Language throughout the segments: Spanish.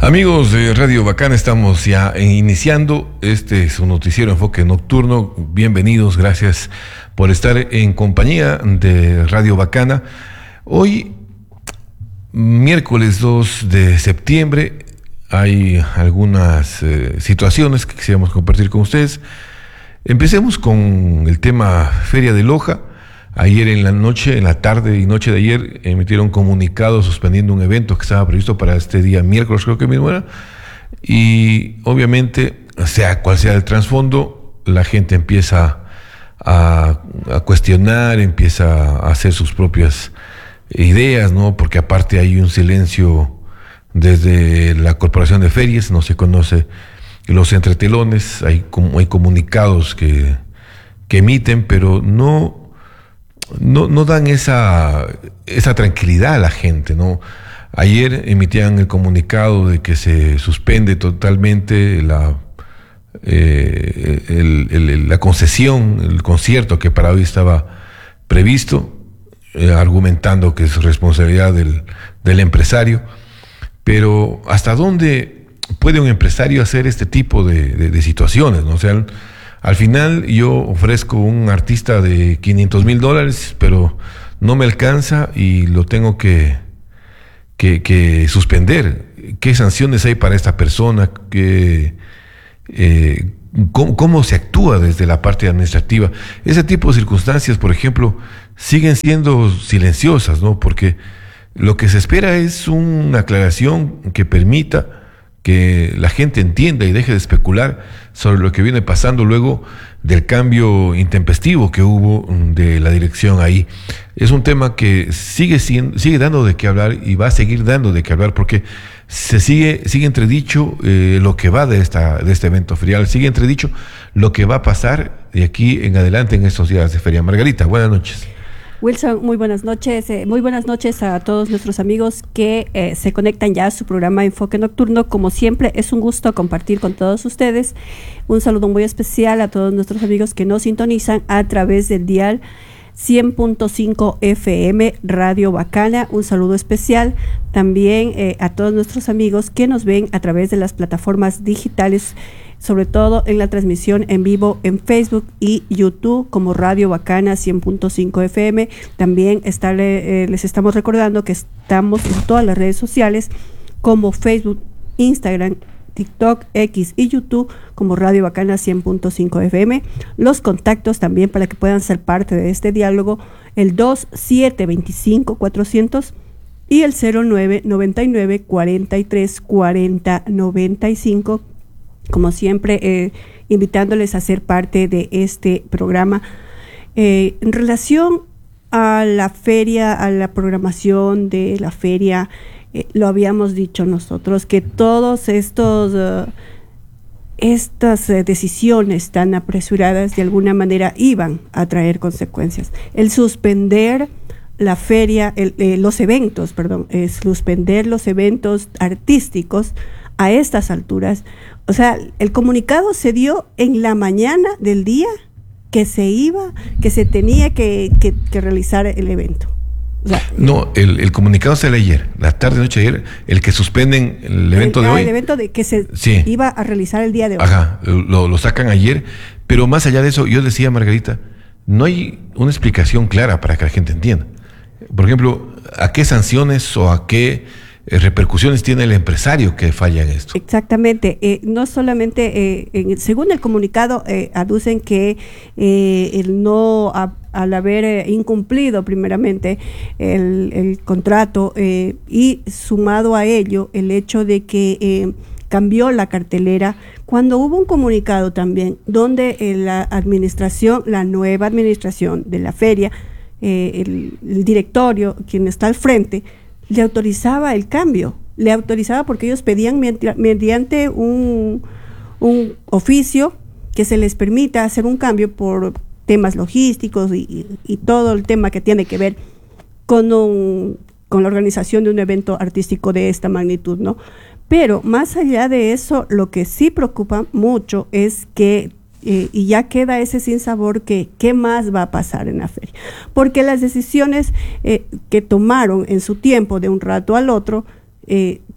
Amigos de Radio Bacana, estamos ya iniciando su noticiero Enfoque Nocturno. Bienvenidos, gracias por estar en compañía de Radio Bacana. Hoy, miércoles 2 de septiembre, hay algunas situaciones que quisiéramos compartir con ustedes. Empecemos con el tema Feria de Loja. Ayer en la noche, en la tarde y noche de ayer, emitieron comunicados suspendiendo un evento que estaba previsto para este día miércoles, creo que mismo era. Y obviamente, sea cual sea el trasfondo, la gente empieza a cuestionar, empieza a hacer sus propias ideas, ¿no? Porque aparte hay un silencio desde la Corporación de Ferias, no se conoce los entretelones, hay comunicados que emiten, pero no dan esa tranquilidad a la gente, ¿no? Ayer emitían el comunicado de que se suspende totalmente la concesión, el concierto que para hoy estaba previsto, argumentando que es responsabilidad del empresario. Pero ¿hasta dónde puede un empresario hacer este tipo de situaciones, ¿no? O sea, al final yo ofrezco un artista de $500,000, pero no me alcanza y lo tengo que suspender. ¿Qué sanciones hay para esta persona? ¿Cómo se actúa desde la parte administrativa? Ese tipo de circunstancias, por ejemplo, siguen siendo silenciosas, ¿no? Porque lo que se espera es una aclaración que permita que la gente entienda y deje de especular sobre lo que viene pasando luego del cambio intempestivo que hubo de la dirección ahí. Es un tema que sigue dando de qué hablar y va a seguir dando de qué hablar, porque se sigue entredicho lo que va de este evento ferial, sigue entredicho lo que va a pasar de aquí en adelante en estos días de feria. Margarita, buenas noches. Wilson, muy buenas noches. Muy buenas noches a todos nuestros amigos que se conectan ya a su programa Enfoque Nocturno. Como siempre, es un gusto compartir con todos ustedes. Un saludo muy especial a todos nuestros amigos que nos sintonizan a través del dial 100.5 FM Radio Bacana. Un saludo especial también a todos nuestros amigos que nos ven a través de las plataformas digitales, sobre todo en la transmisión en vivo en Facebook y YouTube como Radio Bacana 100.5 FM. También les estamos recordando que estamos en todas las redes sociales como Facebook, Instagram, TikTok, X y YouTube como Radio Bacana 100.5 FM. Los contactos también para que puedan ser parte de este diálogo, el 2725-400 y el 0999-434095. Como siempre, invitándoles a ser parte de este programa. En relación a la feria, a la programación de la feria, lo habíamos dicho nosotros, que todos estas decisiones tan apresuradas de alguna manera iban a traer consecuencias. El suspender la feria, suspender los eventos artísticos a estas alturas. O sea, el comunicado se dio en la mañana del día que se tenía que realizar el evento. O sea, no, el comunicado sale ayer, la tarde, noche de ayer, el que suspenden el evento de hoy. El evento de que se iba a realizar el día de hoy. Ajá, lo sacan ayer, pero más allá de eso, yo decía, Margarita, no hay una explicación clara para que la gente entienda. Por ejemplo, ¿a qué sanciones o a qué repercusiones tiene el empresario que falla en esto? Exactamente, no solamente, según el comunicado, aducen que al haber incumplido primeramente el contrato y sumado a ello el hecho de que cambió la cartelera, cuando hubo un comunicado también donde la nueva administración de la feria, el directorio, quien está al frente, le autorizaba el cambio, porque ellos pedían mediante un oficio que se les permita hacer un cambio por temas logísticos y todo el tema que tiene que ver con la organización de un evento artístico de esta magnitud, ¿no? Pero más allá de eso, lo que sí preocupa mucho es que y ya queda ese sinsabor que qué más va a pasar en la feria, porque las decisiones que tomaron en su tiempo de un rato al otro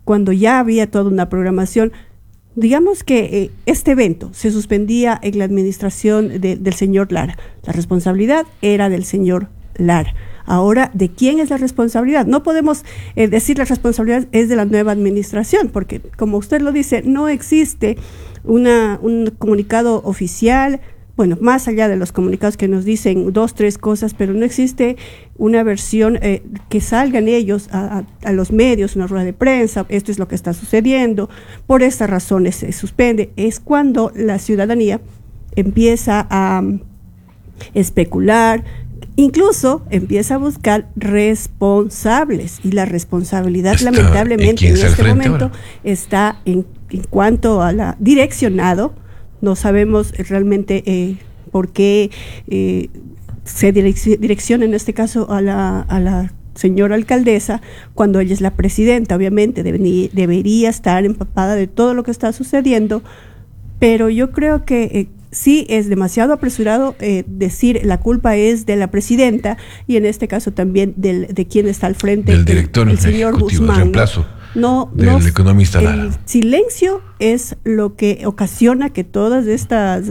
cuando ya había toda una programación. Digamos que este evento se suspendía en la administración del señor Lara. La responsabilidad era del señor Lara. Ahora, ¿de quién es la responsabilidad? No podemos decir la responsabilidad es de la nueva administración, porque como usted lo dice, no existe un comunicado oficial. Bueno, más allá de los comunicados que nos dicen 2, 3 cosas, pero no existe una versión que salgan ellos a los medios, una rueda de prensa, esto es lo que está sucediendo, por estas razones se suspende. Es cuando la ciudadanía empieza a especular, incluso empieza a buscar responsables, y la responsabilidad lamentablemente en este momento está en cuanto a la direccionado. No sabemos realmente por qué se direcciona en este caso a la señora alcaldesa, cuando ella es la presidenta. Obviamente debería estar empapada de todo lo que está sucediendo, pero yo creo que sí es demasiado apresurado decir la culpa es de la presidenta, y en este caso también de quien está al frente, del director, el señor Guzmán, el reemplazo. Del economista Lara. El silencio es lo que ocasiona que todas estas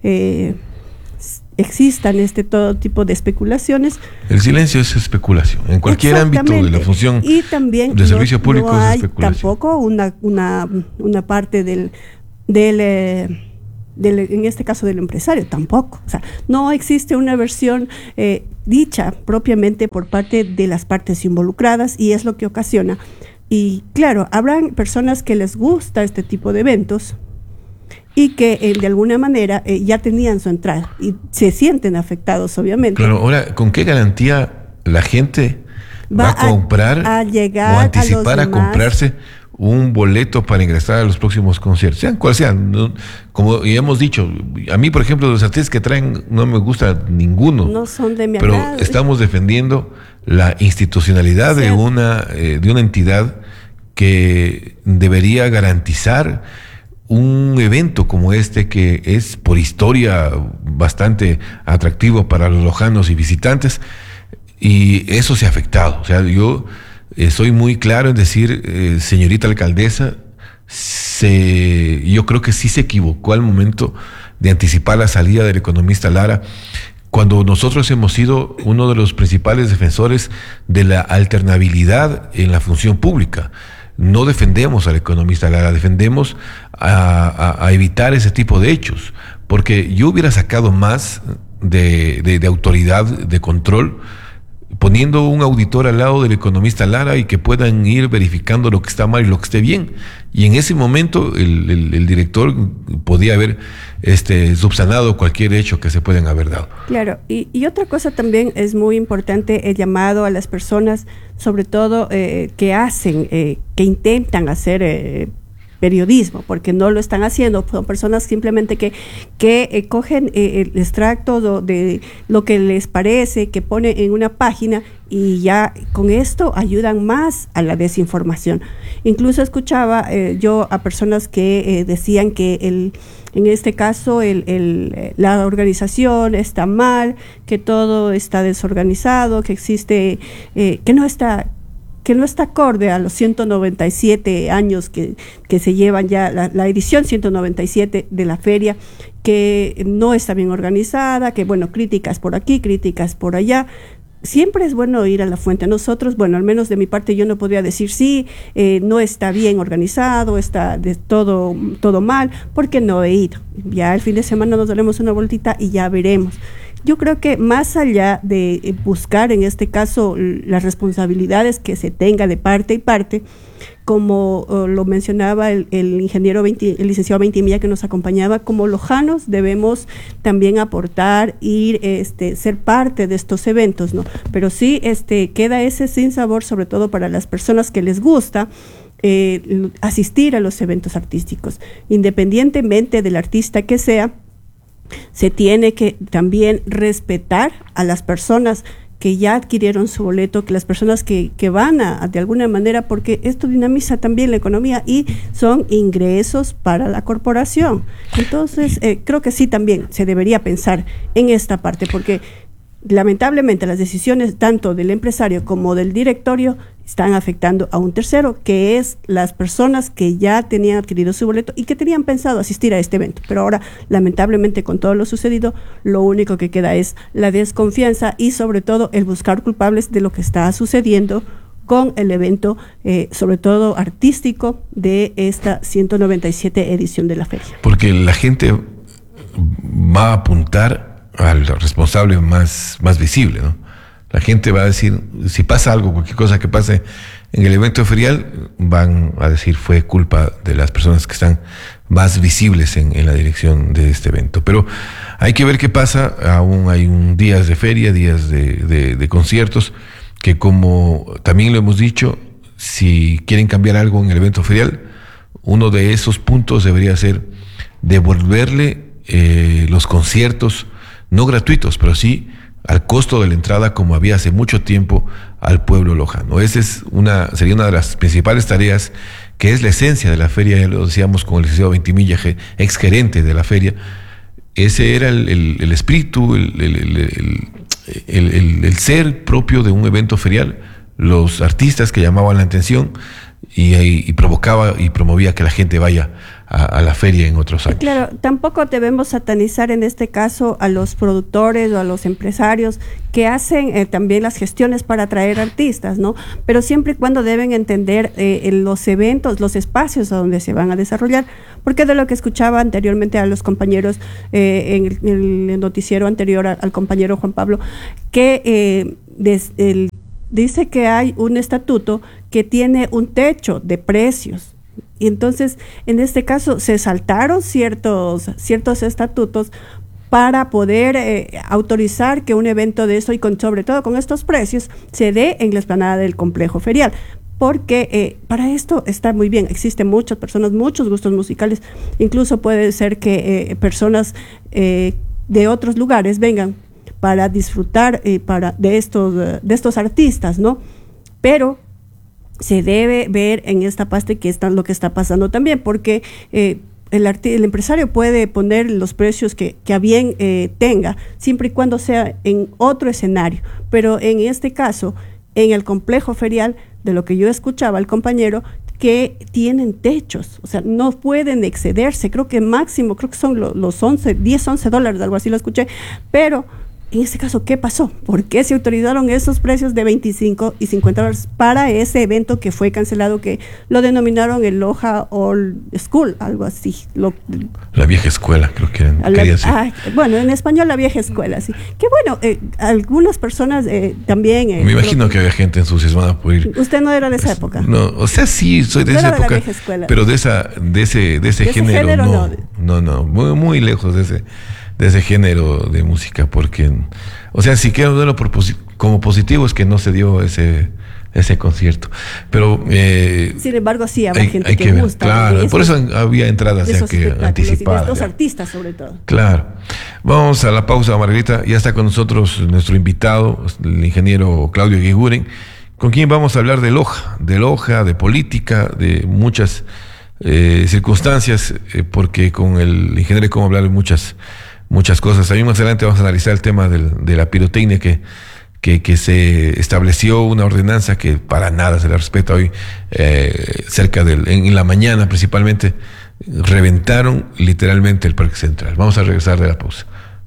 existan todo tipo de especulaciones. El silencio es especulación. En cualquier ámbito de la función y también de servicio público no hay es especulación. Tampoco una parte del en este caso del empresario, tampoco. O sea, no existe una versión dicha propiamente por parte de las partes involucradas, y es lo que ocasiona. Y claro, habrán personas que les gusta este tipo de eventos y que de alguna manera ya tenían su entrada y se sienten afectados, obviamente. Claro, ahora, ¿con qué garantía la gente va a comprar a llegar o anticipar a comprarse un boleto para ingresar a los próximos conciertos, sean cual sean? ¿No? Como ya hemos dicho, a mí, por ejemplo, los artistas que traen no me gusta ninguno. No son de mi pero agrado. Estamos defendiendo la institucionalidad de una entidad que debería garantizar un evento como este, que es por historia bastante atractivo para los lojanos y visitantes, y eso se ha afectado. O sea, yo soy muy claro en decir, señorita alcaldesa, yo creo que sí se equivocó al momento de anticipar la salida del economista Lara, cuando nosotros hemos sido uno de los principales defensores de la alternabilidad en la función pública. No defendemos al economista Lara, defendemos a evitar ese tipo de hechos, porque yo hubiera sacado más de autoridad, de control, poniendo un auditor al lado del economista Lara y que puedan ir verificando lo que está mal y lo que esté bien. Y en ese momento el director podía haber subsanado cualquier hecho que se pueden haber dado. Claro, y otra cosa también es muy importante, el llamado a las personas, sobre todo que hacen, que intentan hacer periodismo, porque no lo están haciendo. Son personas simplemente que cogen el extracto de lo que les parece, que pone en una página, y ya con esto ayudan más a la desinformación. Incluso escuchaba yo a personas que decían que en este caso la organización está mal, que todo está desorganizado, que existe, que no está acorde a los 197 años que se llevan ya, la edición 197 de la feria, que no está bien organizada, que bueno, críticas por aquí, críticas por allá. Siempre es bueno ir a la fuente. Nosotros, bueno, al menos de mi parte, yo no podría decir sí, no está bien organizado, está de todo mal, porque no he ido. Ya el fin de semana nos daremos una vueltita y ya veremos. Yo creo que más allá de buscar en este caso las responsabilidades que se tenga de parte y parte, como lo mencionaba el licenciado Ventimilla, que nos acompañaba, como lojanos debemos también aportar, ir, ser parte de estos eventos, ¿no? Pero sí queda ese sinsabor, sobre todo para las personas que les gusta asistir a los eventos artísticos, independientemente del artista que sea. Se tiene que también respetar a las personas que ya adquirieron su boleto, que las personas que van de alguna manera, porque esto dinamiza también la economía y son ingresos para la corporación. Entonces, creo que sí también se debería pensar en esta parte, porque lamentablemente las decisiones tanto del empresario como del directorio están afectando a un tercero, que es las personas que ya tenían adquirido su boleto y que tenían pensado asistir a este evento. Pero ahora, lamentablemente, con todo lo sucedido, lo único que queda es la desconfianza y sobre todo el buscar culpables de lo que está sucediendo con el evento, sobre todo artístico, de esta 197 edición de la feria. Porque la gente va a apuntar al responsable más visible, ¿no? La gente va a decir, si pasa algo, cualquier cosa que pase en el evento ferial, van a decir fue culpa de las personas que están más visibles en la dirección de este evento. Pero hay que ver qué pasa. Aún hay días de feria, días de conciertos, que como también lo hemos dicho, si quieren cambiar algo en el evento ferial, uno de esos puntos debería ser devolverle los conciertos, no gratuitos, pero sí al costo de la entrada, como había hace mucho tiempo, al pueblo lojano. Esa sería una de las principales tareas, que es la esencia de la feria. Lo decíamos con el licenciado Ventimilla, ex gerente de la feria. Ese era el espíritu, el ser propio de un evento ferial. Los artistas que llamaban la atención y provocaba y promovía que la gente vaya a la feria en otros años. Claro, tampoco debemos satanizar en este caso a los productores o a los empresarios que hacen también las gestiones para atraer artistas, ¿no? Pero siempre y cuando deben entender los eventos, los espacios a donde se van a desarrollar, porque de lo que escuchaba anteriormente a los compañeros en el noticiero anterior al compañero Juan Pablo, que dice que hay un estatuto que tiene un techo de precios. Y entonces, en este caso, se saltaron ciertos estatutos para poder autorizar que un evento de eso, y sobre todo con estos precios, se dé en la explanada del complejo ferial. Porque para esto está muy bien, existen muchas personas, muchos gustos musicales, incluso puede ser que personas de otros lugares vengan para disfrutar de estos artistas, ¿no? Pero se debe ver en esta parte lo que está pasando también, porque el empresario puede poner los precios que a bien tenga, siempre y cuando sea en otro escenario. Pero en este caso, en el complejo ferial, de lo que yo escuchaba al compañero, que tienen techos, o sea, no pueden excederse, creo que son los 10, 11 dólares, algo así lo escuché, pero en este caso, ¿qué pasó? ¿Por qué se autorizaron esos precios de 25 y 50 dólares para ese evento que fue cancelado, que lo denominaron el Loja Old School, algo así? La vieja escuela, creo que quería decir. Bueno, en español la vieja escuela, sí. Que bueno, algunas personas también... Me imagino que había gente entusiasmada por ir. ¿Usted no era de esa época? No, o sea, sí, soy de esa época, de la vieja escuela, pero de ese género no, muy lejos de ese género de música, porque, o sea, si quiero verlo como positivo, es que no se dio ese concierto, pero sin embargo sí hay gente que gusta, claro, por eso había entradas ya que anticipadas, de estos artistas sobre todo. Claro. Vamos a la pausa, Margarita. Ya está con nosotros nuestro invitado, el ingeniero Claudio Guiguren, con quien vamos a hablar de Loja, de política, de muchas circunstancias, porque con el ingeniero hay como hablar de muchas cosas. También más adelante vamos a analizar el tema de la pirotecnia, que se estableció una ordenanza que para nada se le respeta hoy, en la mañana principalmente, reventaron literalmente el Parque Central. Vamos a regresar de la pausa.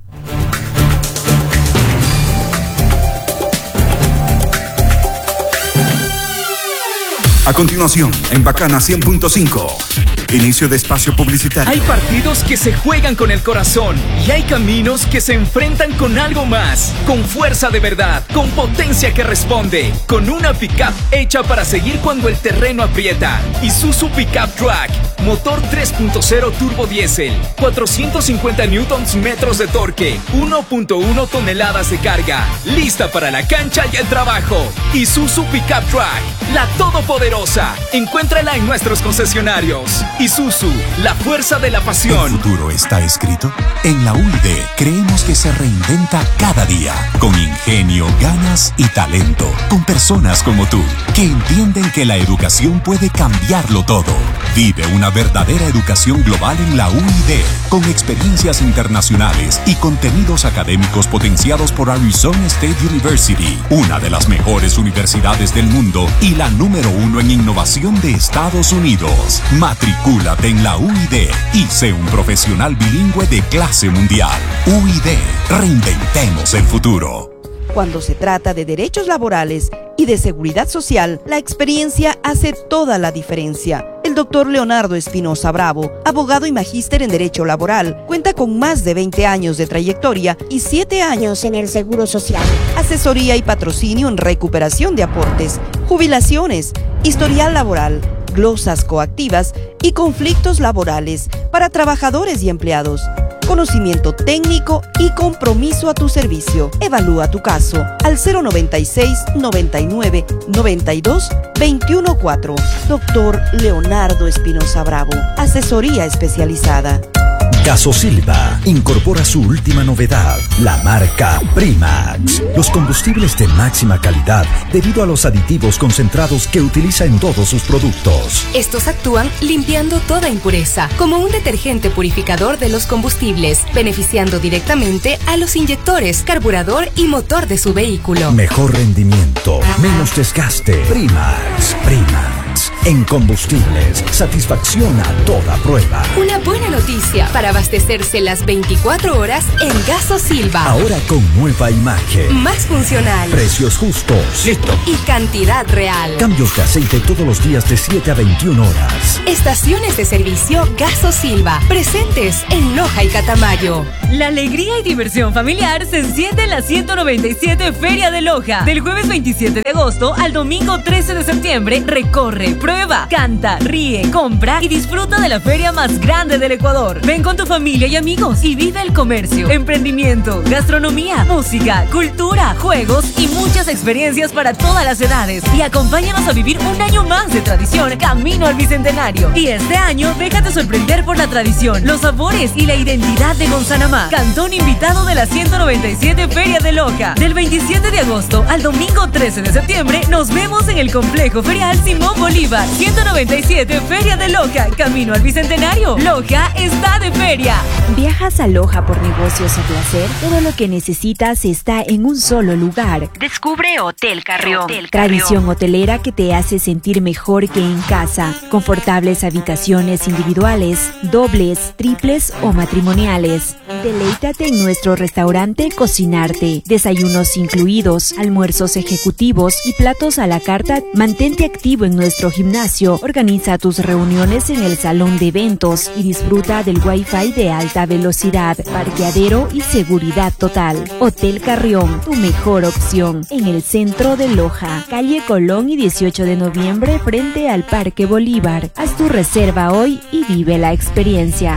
A continuación, en Bacana 100.5, inicio de espacio publicitario. Hay partidos que se juegan con el corazón y hay caminos que se enfrentan con algo más, con fuerza de verdad, con potencia que responde, con una pickup hecha para seguir cuando el terreno aprieta. Isuzu Pickup Track, motor 3.0 turbo diésel, 450 newtons metros de torque, 1.1 toneladas de carga, lista para la cancha y el trabajo. Isuzu Pickup Track, la todopoderosa. Encuéntrala en nuestros concesionarios. Isuzu, la fuerza de la pasión. ¿El futuro está escrito? En la UID creemos que se reinventa cada día, con ingenio, ganas y talento, con personas como tú, que entienden que la educación puede cambiarlo todo. Vive una verdadera educación global en la UID, con experiencias internacionales y contenidos académicos potenciados por Arizona State University, una de las mejores universidades del mundo y la número 1 en innovación de Estados Unidos. Matricúlate en la UID y sé un profesional bilingüe de clase mundial. UID, reinventemos el futuro. Cuando se trata de derechos laborales y de seguridad social, la experiencia hace toda la diferencia. El doctor Leonardo Espinosa Bravo, abogado y magíster en Derecho Laboral, cuenta con más de 20 años de trayectoria y 7 años en el Seguro Social. Asesoría y patrocinio en recuperación de aportes, jubilaciones, historial laboral, glosas coactivas y conflictos laborales para trabajadores y empleados. Conocimiento técnico y compromiso a tu servicio. Evalúa tu caso al 096 99 92 214. Doctor Leonardo Espinosa Bravo. Asesoría especializada. Gasosilva incorpora su última novedad, la marca Primax. Los combustibles de máxima calidad debido a los aditivos concentrados que utiliza en todos sus productos. Estos actúan limpiando toda impureza, como un detergente purificador de los combustibles, beneficiando directamente a los inyectores, carburador y motor de su vehículo. Mejor rendimiento, menos desgaste. Primax. En combustibles, satisfacción a toda prueba. Una buena noticia para abastecerse las 24 horas en Gasosilva. Ahora con nueva imagen. Más funcional. Precios justos. Listo. Y cantidad real. Cambios de aceite todos los días de 7 a 21 horas. Estaciones de servicio Gasosilva. Presentes en Loja y Catamayo. La alegría y diversión familiar se enciende en la 197 Feria de Loja. Del jueves 27 de agosto al domingo 13 de septiembre, recorre, prueba, canta, ríe, compra y disfruta de la feria más grande del Ecuador. Ven con tu familia y amigos y vive el comercio, emprendimiento, gastronomía, música, cultura, juegos y muchas experiencias para todas las edades. Y acompáñanos a vivir un año más de tradición camino al Bicentenario. Y este año déjate sorprender por la tradición, los sabores y la identidad de Gonzanamá, cantón invitado de la 197 Feria de Loja. Del 27 de agosto al domingo 13 de septiembre nos vemos en el Complejo Ferial Simón Bolívar. 197 Feria de Loja, camino al Bicentenario. Loja está de feria. ¿Viajas a Loja por negocios o placer? Todo lo que necesitas está en un solo lugar. Descubre Hotel Carrión. Tradición hotelera que te hace sentir mejor que en casa. Confortables habitaciones individuales, dobles, triples o matrimoniales. Deleítate en nuestro restaurante Cocinarte. Desayunos incluidos, almuerzos ejecutivos y platos a la carta. Mantente activo en nuestro gimnasio. Organiza tus reuniones en el salón de eventos y disfruta del Wi-Fi de alta velocidad, parqueadero y seguridad total. Hotel Carrión, tu mejor opción. En el centro de Loja, calle Colón y 18 de noviembre frente al Parque Bolívar. Haz tu reserva hoy y vive la experiencia.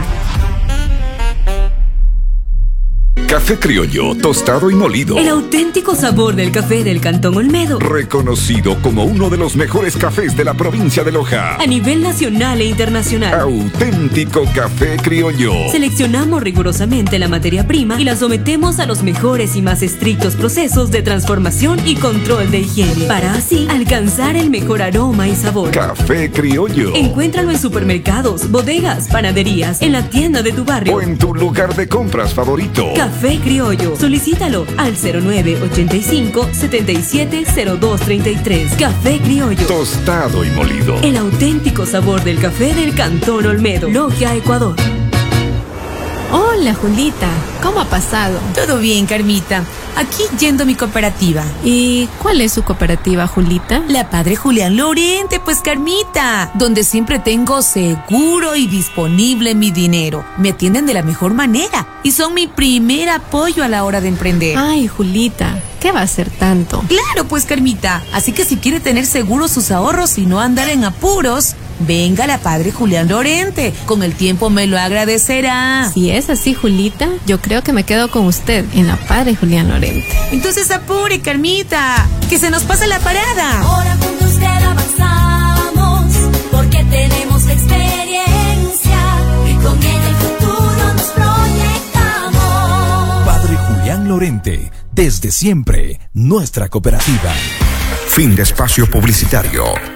Café criollo, tostado y molido. El auténtico sabor del café del Cantón Olmedo. Reconocido como uno de los mejores cafés de la provincia de Loja. A nivel nacional e internacional. Auténtico café criollo. Seleccionamos rigurosamente la materia prima y la sometemos a los mejores y más estrictos procesos de transformación y control de higiene, para así alcanzar el mejor aroma y sabor. Café criollo. Encuéntralo en supermercados, bodegas, panaderías, en la tienda de tu barrio o en tu lugar de compras favorito. Café Criollo. Solicítalo al 0985 770233. Café Criollo. Tostado y molido. El auténtico sabor del café del Cantón Olmedo. Loja, Ecuador. Hola, Julita. ¿Cómo ha pasado? Todo bien, Carmita. Aquí yendo a mi cooperativa. ¿Y cuál es su cooperativa, Julita? La Padre Julián Lorente, pues, Carmita. Donde siempre tengo seguro y disponible mi dinero. Me atienden de la mejor manera y son mi primer apoyo a la hora de emprender. Ay, Julita, ¿qué va a ser tanto? Claro, pues, Carmita. Así que si quiere tener seguros sus ahorros y no andar en apuros, venga a la Padre Julián Lorente. Con el tiempo me lo agradecerá. Si es así, Julita, yo creo que me quedo con usted en la Padre Julián Lorente. Entonces apure, Carmita, que se nos pasa la parada. Ahora con usted avanzamos, porque tenemos la experiencia y con ella el futuro nos proyectamos. Padre Julián Lorente, desde siempre, nuestra cooperativa. Fin de espacio publicitario.